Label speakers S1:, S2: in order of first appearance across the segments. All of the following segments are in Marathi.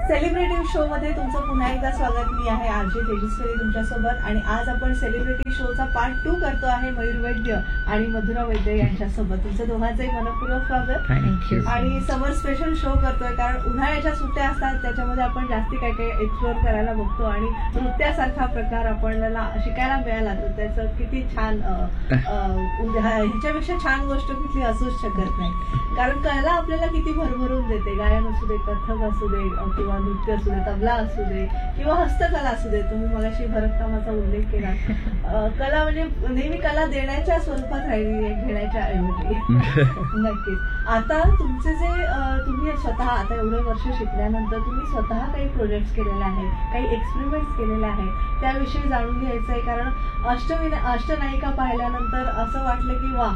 S1: सेलिब्रिटी शो मध्ये तुमचं पुन्हा एकदा स्वागत. मी आहे आरजे तेजस्वी तुमच्यासोबत आणि आज आपण सेलिब्रिटी शोचा पार्ट 2 करतो आहे. मयूर वैद्य आणि मधुरा वैद्य यांच्यासोबत तुमचं दोघांचंही मनपूर्वक स्वागत.
S2: थँक्यू.
S1: आणि समर स्पेशल शो करतोय कारण उन्हाळ्याच्या सुट्ट्या असतात, त्याच्यामध्ये आपण जास्ती काय काय एक्सप्लोर करायला बघतो आणि नृत्यासारखा प्रकार आपल्याला शिकायला मिळाला तर त्याचं किती छान ह्याच्यापेक्षा छान गोष्ट कुठली असूच शकत नाही. कारण कला आपल्याला किती भरभरून देते. गायन असू दे, कथक असू दे किंवा नृत्य असू दे, तबला असू दे किंवा हस्तकला असू दे. तुम्ही मगाशी भरतकामाचा उल्लेख केला. कला म्हणजे नेहमी कला देण्याच्या स्वरूपात राहिली आहे, घेण्याच्या ऐवजी. नक्कीच. आता तुमचे जे तुम्ही स्वतः आता एवढे वर्ष शिकल्यानंतर तुम्ही स्वतः काही प्रोजेक्ट केलेले आहेत, काही एक्सपेरिमेंट केलेले आहेत, त्याविषयी जाणून घ्यायचं आहे. कारण अष्टनायिका पाहिल्यानंतर असं वाटलं की वा,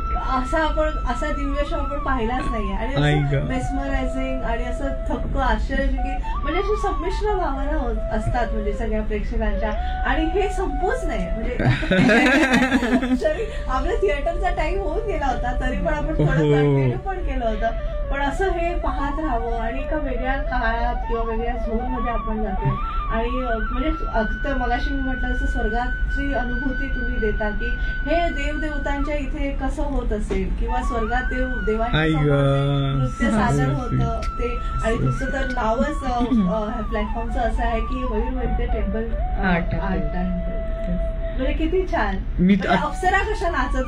S1: असा दिव्य शो आपण पाहिलाच नाहीये आणि असं मेस्मरायझिंग आणि असं थक्क आश्चर्यचकित म्हणजे अशी संमिश्र भावना असतात म्हणजे सगळ्या प्रेक्षकांच्या. आणि हे संपूच नाही म्हणजे आपल्या थिएटरचा टाइम होऊन गेला होता तरी पण आपण थोडं कंटिन्यू पण केलं होतं. पण असं हे पाहत राहावं आणि एका वेगळ्या काळात किंवा वेगळ्या झोन मध्ये आपण जातो आणि म्हणजे तर मगाशी मी म्हटलं असं स्वर्गाची अनुभूती तुम्ही देता की हे देवदेवतांच्या इथे कसं होत असेल किंवा स्वर्गात देवांचं नृत्य सादर होतं ते. आणि तुमचं तर नावच प्लॅटफॉर्मचं असं आहे की मयूर वैद्य टेम्पल आर्ट टेम्पल. म्हणजे किती छान. अप्सरा कशा नाचत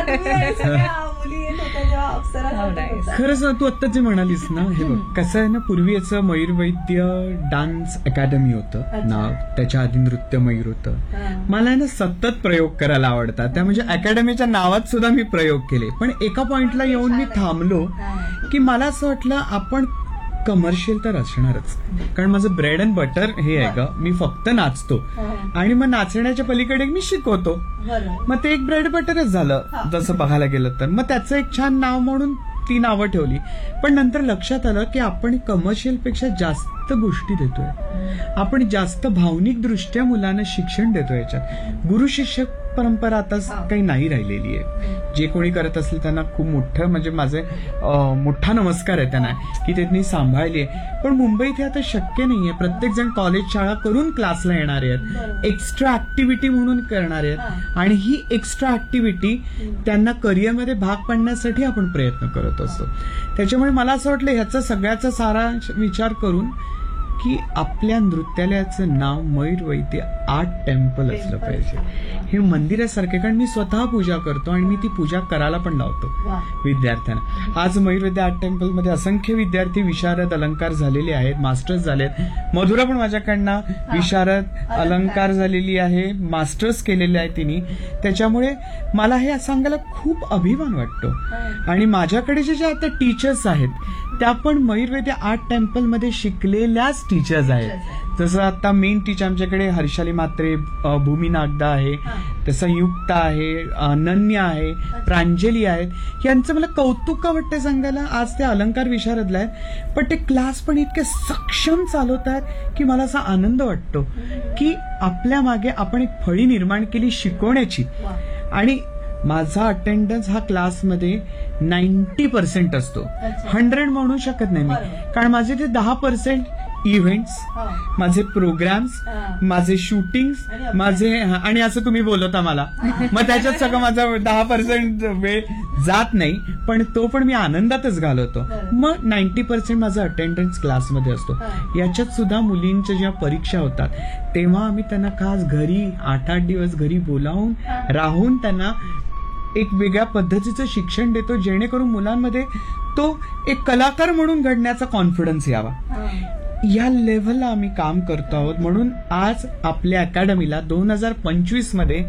S1: मुली येत होत्या जेव्हा अप्सरा.
S2: खरंच ना, तू आत्ता जे म्हणालीस ना, हे बघ कसं आहे ना, पूर्वी याचं मयूर वैद्य डान्स अकॅडमी होतं नाव, त्याच्या आधी नृत्य मयूर होतं. मला ना सतत प्रयोग करायला आवडतात, त्या म्हणजे अकॅडमीच्या नावात सुद्धा मी प्रयोग केले. पण एका पॉइंटला येऊन मी थांबलो की मला असं वाटलं आपण कमर्शियल तर असणारच, कारण माझं ब्रेड अँड बटर हे आहे का, मी फक्त नाचतो आणि मग नाचण्याच्या पलीकडे मी शिकवतो. मग ते एक ब्रेड बटरच झालं जसं बघायला गेलं तर. मग त्याचं एक छान नाव म्हणून ती नावं ठेवली. पण नंतर लक्षात आलं की आपण कमर्शियल पेक्षा जास्त गोष्टी देतोय, आपण जास्त भावनिक दृष्ट्या मुलांना शिक्षण देतोय. याच्यात गुरु शिक्षक परंपरा आता काही नाही राहिलेली आहे. जे कोणी करत असेल त्यांना खूप मोठं म्हणजे माझे मोठा नमस्कार आहे त्यांना की त्यांनी सांभाळली आहे. पण मुंबईत हे आता शक्य नाहीये. प्रत्येक जण कॉलेज शाळा करून क्लासला येणारे आहेत, एक्स्ट्रा ऍक्टिव्हिटी म्हणून करणारे आहेत आणि ही एक्स्ट्रा ऍक्टिव्हिटी त्यांना करिअरमध्ये भाग पाडण्यासाठी आपण प्रयत्न करत असतो. त्याच्यामुळे मला असं वाटलं ह्याचा सगळ्याचा सारांश विचार करून की आपल्या नृत्यालयाचं नाव मयूर वैद्य आर्ट टेम्पल असलं पाहिजे. हे मंदिरासारखे, कारण मी स्वतः पूजा करतो आणि मी ती पूजा करायला पण लावतो विद्यार्थ्यांना. आज मयूर वैद्य आर्ट टेम्पल मध्ये असंख्य विद्यार्थी विशारद अलंकार झालेले आहेत, मास्टर्स झालेत. मधुरा पण माझ्याकडनं विशारद अलंकार झालेली आहे, मास्टर्स केलेले आहे तिने. त्याच्यामुळे मला हे सांगायला खूप अभिमान वाटतो. आणि माझ्याकडे जे आता टीचर्स आहेत त्या पण मयूर वैद्य आर्ट टेम्पल मध्ये शिकलेल्याच टीचर्स आहेत. जसं आता मेन टीचर आमच्याकडे हर्षाली म्हात्रे, भूमी नागदा आहे, तसं युक्ता आहे, अनन्या आहे, प्रांजली आहेत. यांचं मला कौतुक का वाटतं सांगायला. आज ते अलंकार विशारदला आहेत पण ते क्लास पण इतके सक्षम चालवत आहेत की मला असा आनंद वाटतो की आपल्या मागे आपण एक फळी निर्माण केली शिकवण्याची. आणि माझा अटेंडन्स हा क्लासमध्ये 90% असतो, 100 म्हणू शकत नाही मी, कारण माझे ते 10% इव्हेंट्स, माझे प्रोग्राम्स, माझे शूटिंग्स, माझे आणि असं तुम्ही बोलवता मला, मग त्याच्यात सगळं माझा 10% वेळ जात नाही, पण तो पण मी आनंदातच घालवतो. मग 90% माझा अटेंडन्स क्लासमध्ये असतो. याच्यात सुद्धा मुलींच्या जेव्हा परीक्षा होतात तेव्हा आम्ही त्यांना खास घरी 8-8 दिवस घरी बोलावून राहून त्यांना एक वेगळ्या पद्धतीचं शिक्षण देतो, जेणेकरून मुलांमध्ये तो एक कलाकार म्हणून घडण्याचा कॉन्फिडन्स यावा. या लेव्हलला आम्ही काम करतो आहोत. म्हणून आज आपल्या अकॅडमीला 2025 मध्ये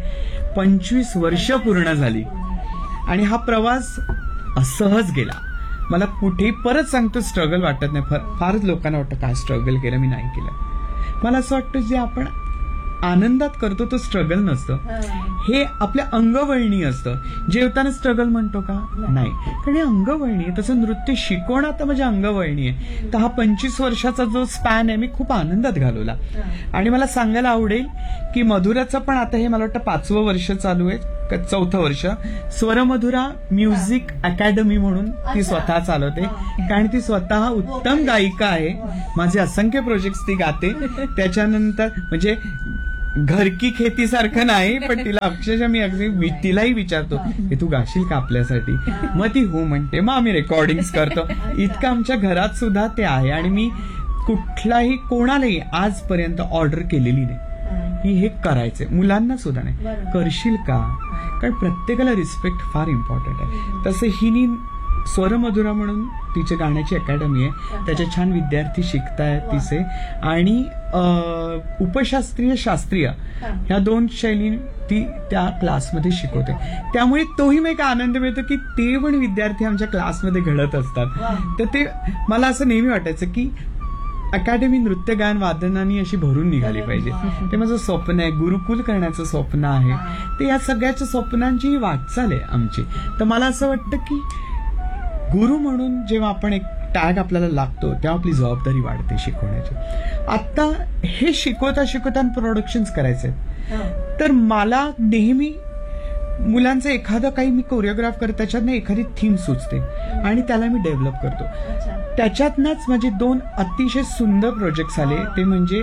S2: 25 वर्ष पूर्ण झाली आणि हा प्रवास असहज गेला. मला कुठेही परत सांगतो स्ट्रगल वाटत नाही. फारच लोकांना वाटतं काय स्ट्रगल केलं, मी नाही केलं. मला असं वाटतं जे आपण आनंदात करतो तो स्ट्रगल नसतं, हे आपल्या अंगवळणी असतं. जेवताना स्ट्रगल म्हणतो का, नाही, कारण हे अंगवळणी आहे. तसं नृत्य शिकवणं आता माझ्या अंगवळणी आहे. तर हा 25 वर्षाचा जो स्पॅन आहे मी खूप आनंदात घालवला. आणि मला सांगायला आवडेल की मधुराचं पण आता हे मला वाटतं 5वं वर्ष चालू आहे. 4थं वर्ष स्वरमधुरा म्युझिक अकॅडमी म्हणून ती स्वतः चालवते, कारण ती स्वतः उत्तम गायिका आहे. माझे असंख्य प्रोजेक्ट ती गाते. त्याच्यानंतर म्हणजे घरकी खेती सारखं नाही, पण तिला अक्षरशः मी अगदी तिलाही विचारतो की तू गाशील का आपल्यासाठी, मग ती हो म्हणते, मग आम्ही रेकॉर्डिंग करतो. इतकं आमच्या घरात सुद्धा ते आहे. आणि मी कुठलाही कोणालाही आजपर्यंत ऑर्डर केलेली नाही की हे करायचंय, मुलांना सुद्धा नाही, करशील का, कारण प्रत्येकाला रिस्पेक्ट फार इम्पॉर्टंट आहे. तसं हिनी स्वरमधुरा म्हणून तिच्या गाण्याची अकॅडमी आहे, त्याच्यात छान विद्यार्थी शिकतायत तिचे. आणि उपशास्त्रीय शास्त्रीय ह्या 2 शैली ती त्या क्लासमध्ये शिकवते. त्यामुळे तोही मग एक आनंद मिळतो की ते पण विद्यार्थी आमच्या क्लासमध्ये घडत असतात. तर ते मला असं नेहमी वाटायचं की अकॅडमी नृत्य गायन वादनानी अशी भरून निघाली पाहिजे. ते माझं स्वप्न आहे, गुरुकुल करण्याचं स्वप्न आहे. ते या सगळ्याच्या स्वप्नांची वाटचाल आहे आमची. तर मला असं वाटतं की गुरु म्हणून जेव्हा आपण एक टॅग आपल्याला लागतो तेव्हा आपली जबाबदारी वाढते शिकवण्याची. आता हे शिकवता प्रोडक्शन्स करायचे, तर मला नेहमी मुलांचं एखादं काही मी कोरिओग्राफ करतो, त्याच्यातनं एखादी थीम सुचते आणि त्याला मी डेव्हलप करतो. त्याच्यातनंच माझे 2 अतिशय सुंदर प्रोजेक्ट्स आले, ते म्हणजे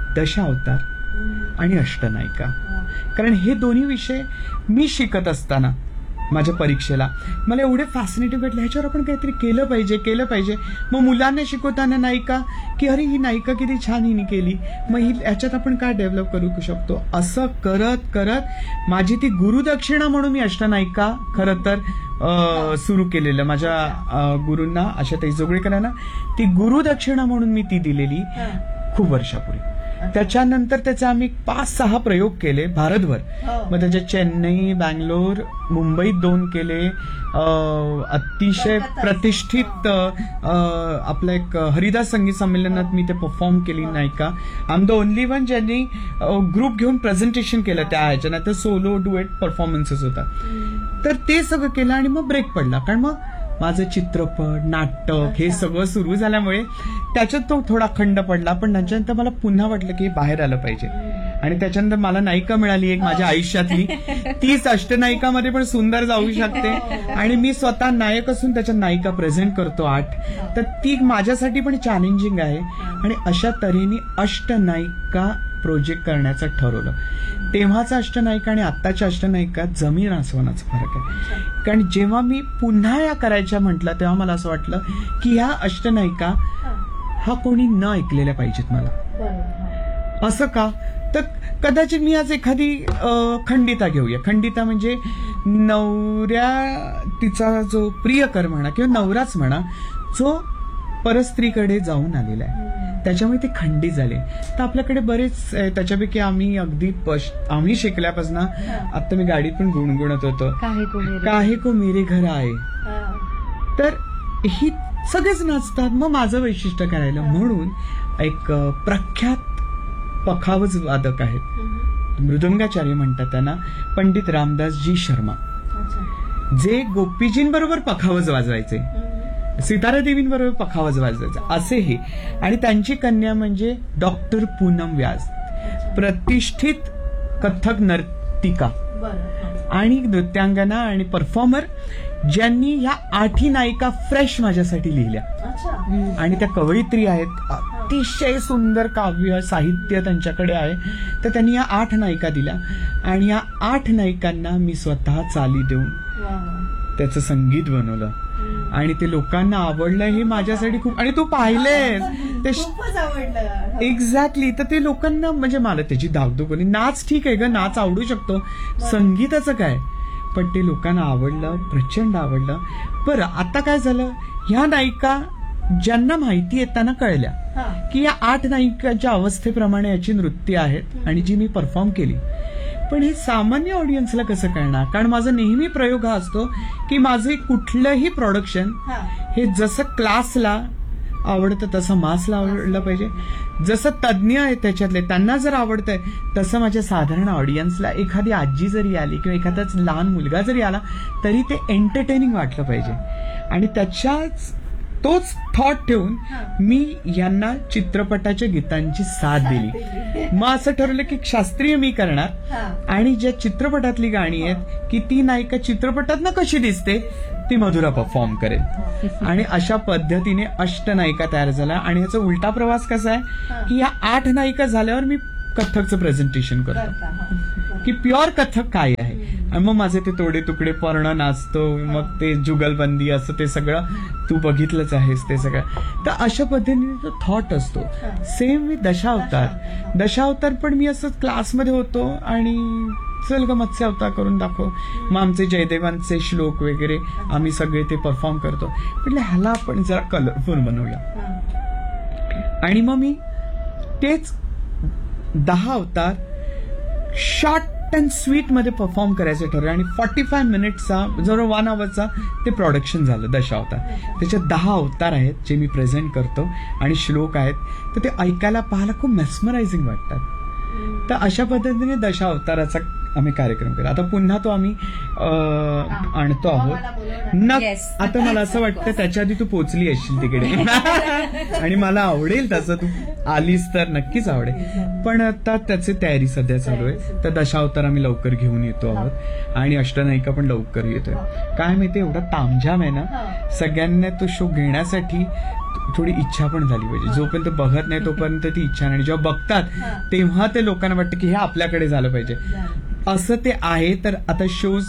S2: दशावतार आणि अष्टनायिका. कारण हे दोन्ही विषय मी शिकत असताना माझ्या परीक्षेला मला एवढे फॅसिनेटिव्ह वाटले, ह्याच्यावर आपण काहीतरी केलं पाहिजे. मग मुलांना शिकवताना नायिका की अरे ही नायिका किती छान हिने केली, मग ही ह्याच्यात आपण काय डेव्हलप करू शकतो. असं करत करत माझी ती गुरुदक्षिणा म्हणून मी अष्टनायिका खरं तर सुरू केलेलं. माझ्या गुरूंना आशाताई जोगळेकरांना ती गुरुदक्षिणा म्हणून मी ती दिलेली खूप वर्षापूर्वी. त्याच्यानंतर त्याचे आम्ही 5-6 प्रयोग केले भारतभर. मग त्याच्या चेन्नई, बँगलोर, मुंबईत 2 केले. अतिशय प्रतिष्ठित आपलं एक हरिदास संगीत संमेलनात मी ते परफॉर्म केली नायिका. I am the only one ज्यांनी ग्रुप घेऊन प्रेझेंटेशन केलं त्या ह्याच्या, नाही तर सोलो डुएट परफॉर्मन्सेस होता. तर ते सगळं केलं आणि मग ब्रेक पडला, कारण मग माझं चित्रपट, नाटक हे सगळं सुरू झाल्यामुळे त्याच्यात तो थोडा खंड पडला. पण त्याच्यानंतर मला पुन्हा वाटलं की बाहेर आलं पाहिजे. आणि त्याच्यानंतर मला नायिका मिळाली एक माझ्या आयुष्यातली, तीच अष्टनायिकामध्ये पण सुंदर जाऊ शकते. आणि मी स्वतः नायक असून त्याच्यात नायिका प्रेझेंट करतो 8. तर ती माझ्यासाठी पण चॅलेंजिंग आहे. आणि अशा तऱ्हेने अष्टनायिका प्रोजेक्ट करण्याचं ठरवलं. तेव्हाचा अष्टनायिका आणि आत्ताच्या अष्टनायिकात जमीन आसमानाचा फरक आहे. कारण जेव्हा मी पुन्हा या करायच्या म्हटलं तेव्हा मला असं वाटलं की ह्या अष्टनायिका हा कोणी न ऐकलेल्या पाहिजेत मला. असं का, तर कदाचित मी आज एखादी खंडिता घेऊया. खंडिता म्हणजे नवऱ्या, तिचा जो प्रियकर म्हणा किंवा नवराच म्हणा, जो परस्त्रीकडे जाऊन आलेला आहे, त्याच्यामुळे ते खंडित झाले. तर आपल्याकडे बरेच त्याच्यापैकी आम्ही शिकल्यापासून आता मी गाडीत पण गुणगुणत होतो, काहे को मेरे घर आहे. तर ही सगळेच नाचतात, मग माझं वैशिष्ट्य करायला म्हणून एक प्रख्यात पखावज वादक आहेत, मृदंगाचार्य म्हणतात त्यांना, पंडित रामदासजी शर्मा, जे गोपीजींबरोबर पखावज वाजवायचे, सितारा देवींबरोबर पखावज वाजवायचा असे हे. आणि त्यांची कन्या म्हणजे डॉक्टर पूनम व्यास, प्रतिष्ठित कथक नर्तिका आणि नृत्यांगना आणि परफॉर्मर, ज्यांनी ह्या 8 नायिका फ्रेश माझ्यासाठी लिहिल्या. आणि त्या कवयित्री आहेत, अतिशय सुंदर काव्य साहित्य त्यांच्याकडे आहे. तर त्यांनी या 8 नायिका दिल्या आणि या 8 नायिकांना मी स्वतः चाली देऊन त्याचं संगीत बनवलं आणि ते लोकांना आवडलं. हे माझ्यासाठी खूप, आणि तू पाहिलेस ते
S1: खूपच आवडलं.
S2: एक्झॅक्टली. तर ते लोकांना, म्हणजे मला त्याची धाकधूक होती. नाच ठीक आहे ग, नाच आवडू शकतो, संगीताचं काय, पण ते लोकांना आवडलं, प्रचंड आवडलं. बरं, आता काय झालं, ह्या नायिका ज्यांना माहिती येताना कळल्या की या 8 नायिकांच्या अवस्थेप्रमाणे याची नृत्य आहेत आणि जी मी परफॉर्म केली. पण हे सामान्य ऑडियन्सला कसं कळणार, कारण माझा नेहमी प्रयोग हा असतो की माझं कुठलंही प्रोडक्शन हे जसं क्लासला आवडतं तसं मासला आवडलं पाहिजे, जसं तज्ज्ञ आहेत त्याच्यातले त्यांना जर आवडतंय तसं माझ्या साधारण ऑडियन्सला, एखादी आजी जरी आली किंवा एखादाच लहान मुलगा जरी आला तरी ते एंटरटेनिंग वाटलं पाहिजे. आणि त्याच्याच तोच थॉट ठेवून मी यांना चित्रपटाच्या गीतांची साथ दिली. मग असं ठरवलं की शास्त्रीय मी करणार आणि ज्या चित्रपटातली गाणी आहेत की ती नायिका चित्रपटात कशी दिसते ती मधुरा परफॉर्म करेल. आणि अशा पद्धतीने अष्टनायिका तयार झाला. आणि याचा उलटा प्रवास कसा आहे की या 8 नायिका झाल्यावर मी कथ्थकचं प्रेझेंटेशन करतो की प्युअर कथ्थक काय आहे. आणि मग माझे ते तोडे तुकडे पर्ण नाचतो, मग ते जुगलबंदी असं ते सगळं तू बघितलंच आहेस ते सगळं. तर अशा पद्धतीने तो थॉट असतो. सेम मी दशावतार पण मी असं क्लासमध्ये होतो आणि चल ग मत्स्य अवतार करून दाखव. मग आमचे जयदेवांचे श्लोक वगैरे आम्ही सगळे ते परफॉर्म करतो. म्हटलं ह्याला आपण जरा कलरफुल बनवूया. आणि मग मी तेच 10 अवतार शॉर्ट अँड स्वीट मध्ये परफॉर्म करायचं ठरवलं. आणि 45 मिनिटचा जवळ 1 आवरचा ते प्रोडक्शन झालं दशावतार. त्याच्यात 10 अवतार आहेत जे मी प्रेझेंट करतो आणि श्लोक आहेत. तर ते ऐकायला पाहायला खूप मेस्मरायझिंग वाटतात. तर अशा पद्धतीने दशावताराचा आम्ही कार्यक्रम केला. आता पुन्हा तो आम्ही आणतो आहोत. आता मला असं वाटतं त्याच्या आधी तू पोचली असशील तिकडे आणि मला आवडेल तसं तू आलीस तर नक्कीच आवडेल. पण आता त्याची तयारी सध्या चालू आहे. तर दशावतार आम्ही लवकर घेऊन येतो आहोत आणि अष्टनायिका पण लवकर येतोय. काय माहिती एवढा तामझाम आहे ना, सगळ्यांना तो शो घेण्यासाठी थोडी इच्छा पण झाली पाहिजे. जोपर्यंत बघत नाही तोपर्यंत ती इच्छा नाही. जेव्हा बघतात तेव्हा ते लोकांना वाटतं की हे आपल्याकडे झालं पाहिजे. असं ते आहे. तर आता शोज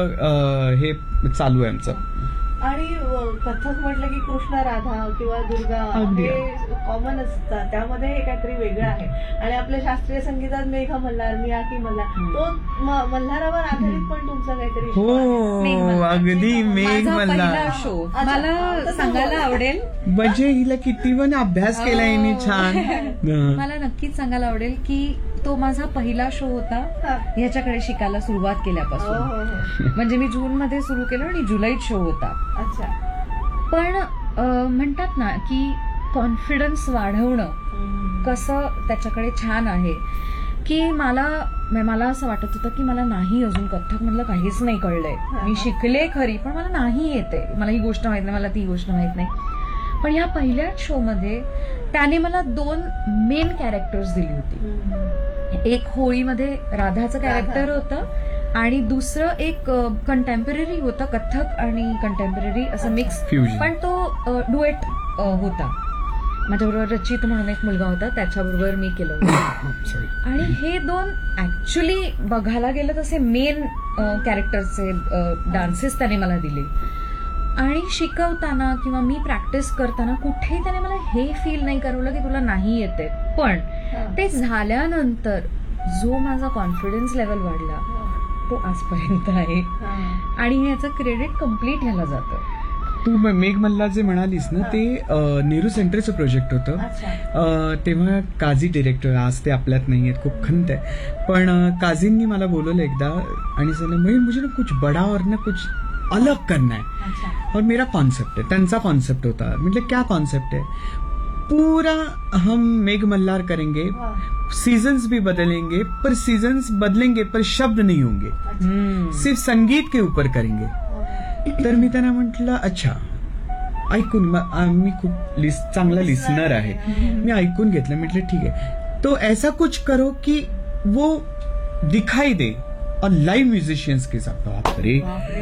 S2: हे चालू आहे आमचं.
S1: आणि कथक म्हटलं की कृष्ण राधा किंवा दुर्गा हे कॉमन असतात, त्यामध्ये हे काहीतरी वेगळं आहे. आणि आपल्या शास्त्रीय संगीतात मेघ मल्हार, मियाकी मल्हार, तो मल्हारावर आधारित पण तुमचं काहीतरी
S2: हो अगदी मेघ मल्हार
S3: शो मला सांगायला आवडेल.
S2: म्हणजे हिला किती पण अभ्यास केला हिने छान.
S3: मला नक्कीच सांगायला आवडेल की तो माझा पहिला शो होता ह्याच्याकडे शिकायला सुरुवात केल्यापासून. म्हणजे मी जून मध्ये सुरू केलं आणि जुलैत शो होता.
S1: अच्छा.
S3: पण म्हणतात ना की कॉन्फिडन्स वाढवणं कसं त्याच्याकडे छान आहे की मला असं वाटत होतं की मला नाही अजून कथ्थक मधलं काहीच नाही कळलंय. मी शिकले खरी पण मला नाही येते. मला ही गोष्ट माहित नाही, मला ती गोष्ट माहित नाही. पण ह्या पहिल्याच शो मध्ये त्याने मला 2 मेन कॅरेक्टर्स दिली होती. एक होळीमध्ये राधाचं कॅरेक्टर होतं आणि दुसरं एक कंटेम्पररी होतं, कथ्थक आणि कंटेम्पररी असं मिक्स. पण तो डुएट होता. माझ्याबरोबर रचित म्हणून एक मुलगा होता, त्याच्याबरोबर मी केलं होतं. आणि हे 2 ऍक्च्युली बघायला गेलं तसे मेन कॅरेक्टरचे डान्सेस त्याने मला दिले. आणि शिकवताना किंवा मी प्रॅक्टिस करताना कुठेही त्याने मला हे फील नाही करवलं की तुला नाही येते. पण ते झाल्यानंतर जो माझा कॉन्फिडन्स लेवल वाढला तो आजपर्यंत आहे. आणि ह्याचं क्रेडिट कम्प्लीट ह्याला जातं.
S2: तू मेघ मल्हार जे म्हणालीस ना ते नेहरू सेंटरचं प्रोजेक्ट होतं. तेव्हा काझी डिरेक्टर, आज ते आपल्यात नाही आहेत, खूप खंत आहे. पण काझींनी मला बोलवलं एकदा आणि सांगितलं मुझे ना कुछ बड़ा और ना कुछ अलग करना है और मेरा कॉन्सेप्ट है. त्यांचा कॉन्सेप्ट होता. मतलब क्या कॉन्सेप्ट है, पूरा हम मेघ मल्हार करेंगे, सीजन्स भी बदलेंगे पर सीजन्स बदलेंगे पर शब्द नहीं होंगे, सिर्फ संगीत के ऊपर करेंगे. तर मी त्यांना म्हटलं अच्छा ऐकून, मी खूप चांगला लिसनर आहे, मी ऐकून घेतलं. म्हटलं ठीक आहे, तो ऐसा कुछ करो कि वो दिखाई दे और लाइव म्युझिशियन्स के साथ. बापरे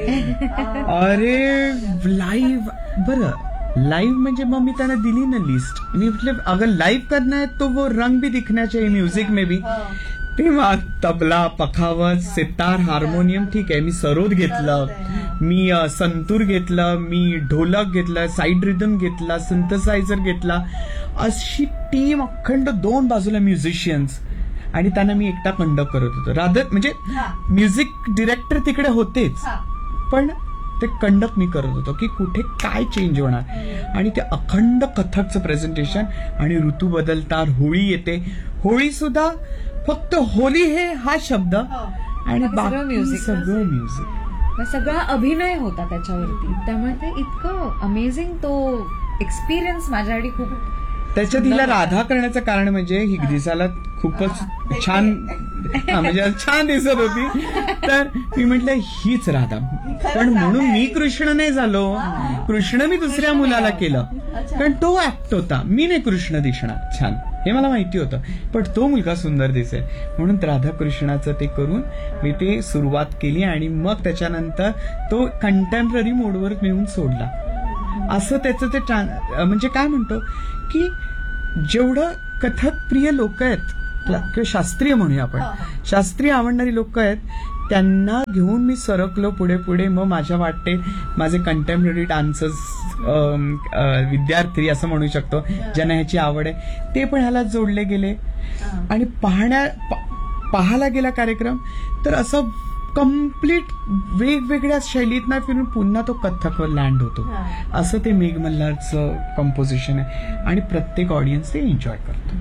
S2: अरे लाइव. बरं लाइव म्हणजे मग मी त्यांना दिली ना लिस्ट. मी म्हटलं अगर लाइव करना है तो वो रंग भी दिखना चाहिए म्यूजिक में भी. तेव्हा तबला, पखावत, सितार, हार्मोनियम, ठीक आहे, मी सरोद घेतलं, मी संतूर घेतलं, मी ढोलक घेतलं, साईड रिदम घेतला, सिंथसायझर घेतला. अशी टीम अखंड 2 बाजूला म्युझिशियन्स आणि त्यांना मी एकटा कंडक्ट करत होतो. रादर म्हणजे म्युझिक डिरेक्टर तिकडे होतेच पण ते कंडक्ट मी करत होतो की कुठे काय चेंज होणार. आणि ते अखंड कथकचं प्रेझेंटेशन. आणि ऋतू बदलतात, होळी येते, होळी सुद्धा फक्त होली हे हा शब्द आणि बाकी सगळं म्युझिक,
S3: सगळा अभिनय होता त्याच्यावरती. त्यामुळे ते इतकं अमेझिंग तो एक्सपिरियन्स माझ्यासाठी खूप.
S2: त्याच्यात हिला राधा करण्याचं कारण म्हणजे ही दिसायला खूपच छान म्हणजे छान दिसत होती. तर मी म्हटलं हीच राधा. पण म्हणून मी कृष्ण नाही झालो, कृष्ण मी दुसऱ्या मुलाला केलं, कारण तो ऍक्ट होता. मी नाही कृष्ण दिसणार छान, हे मला माहिती होतं, पण तो मुलगा सुंदर दिसेल म्हणून राधाकृष्णाचं ते करून मी ते सुरुवात केली. आणि मग त्याच्यानंतर तो कंटेम्पररी मोडवर नेऊन सोडला. असं त्याचं ते म्हणजे काय म्हणतो की जेवढं कथक प्रिय लोक आहेत किंवा शास्त्रीय म्हणूया आपण, शास्त्रीय आवडणारी लोक आहेत, त्यांना घेऊन मी सरकलो पुढे पुढे. मग माझ्या वाटते माझे कंटेम्पररी डान्सर्स विद्यार्थी असं म्हणू शकतो ज्यांना ह्याची आवड आहे, ते पण ह्याला जोडले गेले. आणि पाहायला गेला कार्यक्रम तर असं कम्प्लीट वेगवेगळ्या शैलीतनं फिरून पुन्हा तो कथ्थकवर लँड होतो. असं ते मेघ मल्हारचं कंपोजिशन आहे आणि प्रत्येक ऑडियन्स ते एन्जॉय करतो.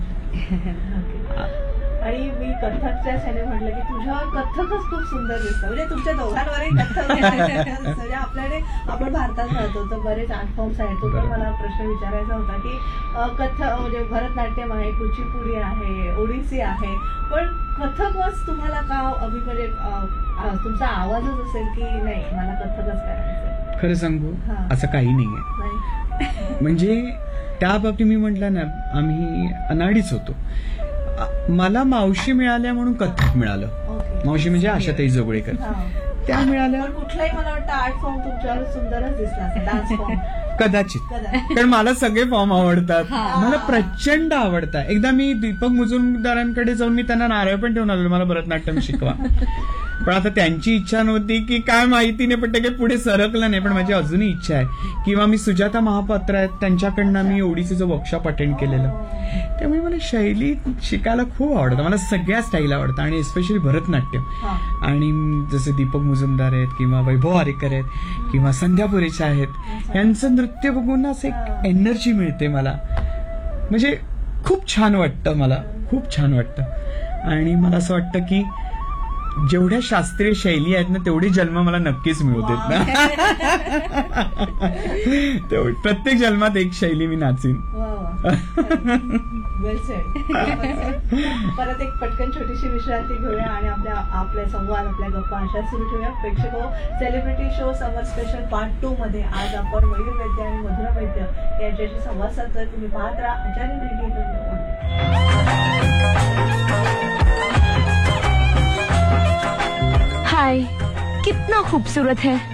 S1: आणि मी कथ्थकच्या ह्याने म्हटलं की तुझ्यावर कथ्थकच खूप सुंदर दिसतं, म्हणजे तुमच्या दोघांवरही कथ्थक म्हणजे आपल्याकडे आपण भारतात राहतो तर बरेच आर्ट फॉर्म्स आहेत. तो पण मला प्रश्न विचारायचा होता की कथ्थक म्हणजे भरतनाट्यम आहे, कुचिपुडी आहे, ओडिसी आहे, पण कथ्थकच तुम्हाला का म्हणजे तुमचा आवाजच असेल की नाही मला कथ्थकच करायचं?
S2: खरं सांगू असं काही नाहीये. म्हणजे त्या बाबतीत मी म्हटलं ना, आम्ही अनाडीच होतो. मला मावशी मिळाल्या म्हणून कथ्थक मिळालं. मावशी म्हणजे आशाताई जोगळेकर, त्या मिळाल्या.
S1: कुठलाही मला वाटतं आर्ट फॉर्म तुमच्यावर सुंदरच दिसला, डान्स फॉर्म
S2: कदाचित, कारण मला सगळे फॉर्म आवडतात, मला प्रचंड आवडतात. एकदा मी दीपक मुजुमदारांकडे जाऊन मी त्यांना नारळ पण ठेवून आलो, मला भरतनाट्यम शिकवा. पण आता त्यांची इच्छा नव्हती की काय माहिती नाही, पण ते काही पुढे सरकलं नाही. पण माझी अजूनही इच्छा आहे. किंवा मी सुजाता महापात्र आहेत त्यांच्याकडनं मी ओडिसीचं वर्कशॉप अटेंड केलेलं. त्यामुळे मला शैली शिकायला खूप आवडतं, मला सगळ्या स्टाईल आवडतं आणि स्पेशली भरतनाट्यम. आणि जसे दीपक मुजुमदार आहेत किंवा वैभव आरेकर आहेत किंवा संध्या पुरेच्या आहेत, यांचं नृत्य बघून असं एक एनर्जी मिळते मला. म्हणजे खूप छान वाटतं, मला खूप छान वाटतं. आणि मला असं वाटतं की जेवढ्या शास्त्रीय शैली आहेत ना तेवढे जन्म मला नक्कीच मिळू देत ना. प्रत्येक जन्मात एक शैली मी नाचीन.
S1: परत एक पटकन छोटीशी विश्रांती घेऊया आणि आपल्या संवाद, आपल्या गप्पा अशा सुरू ठेवूया. प्रेक्षक सेलिब्रिटी शो समर स्पेशल पार्ट 2 मध्ये आज आपण मयूर वैद्य आणि मधुरा वैद्य यांच्याशी संवाद साधतोय. तुम्ही पाहत राहा आचार्य रेडिओ.
S4: हाय, कितना खूबसूरत है